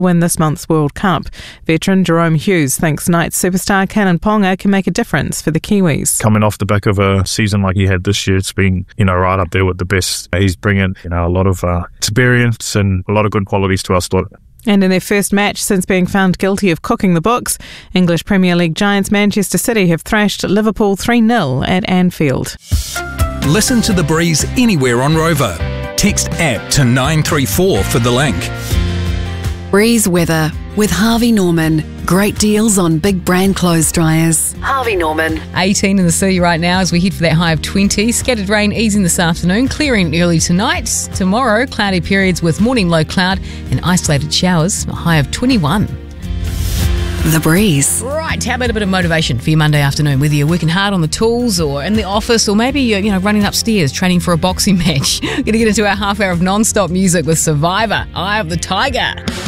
win this month's World Cup. Veteran Jerome Hughes thinks Knights superstar Kalyn Ponga can make a difference for the Kiwis. Coming off the back of a season like he had this year, it's been, right up there with the best. He's bringing, a lot of experience and a lot of good qualities to our squad. And in their first match since being found guilty of cooking the books, English Premier League giants Manchester City have thrashed Liverpool 3-0 at Anfield. Listen to The Breeze anywhere on Rover. Text APP to 934 for the link. Breeze weather with Harvey Norman. Great deals on big brand clothes dryers. Harvey Norman. 18 in the city right now as we head for that high of 20. Scattered rain easing this afternoon, clearing early tonight. Tomorrow, cloudy periods with morning low cloud and isolated showers, a high of 21. The Breeze. Right, how about a bit of motivation for your Monday afternoon? Whether you're working hard on the tools or in the office, or maybe you're running upstairs training for a boxing match. Going to get into our half hour of non-stop music with Survivor, Eye of the Tiger.